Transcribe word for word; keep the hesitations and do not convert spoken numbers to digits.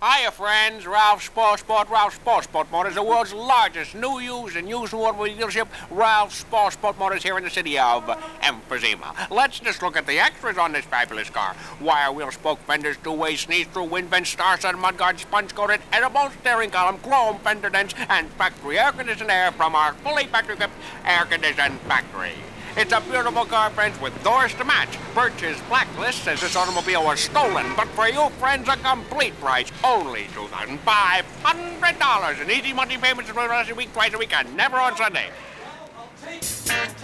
Hiya, friends. Ralph Sport Sport. Ralph Sport Sport Motors, the world's largest new, used, and used automobile dealership. Ralph Sport Sport Motors here in the city of Emphysema. Let's just look at the extras on this fabulous car. Wire wheel spoke fenders, two-way sneeze-through wind vents, star-studded mudguard, sponge-coated, edible steering column, chrome fender dents, and factory air-conditioned air from our fully factory-equipped air-conditioned factory. It's a beautiful car, friends, with doors to match. Birch's blacklist says this automobile was stolen, but for you, friends, a complete price. Only two thousand five hundred dollars in easy monthly payments for the rest of the week, twice a week, and never on Sunday.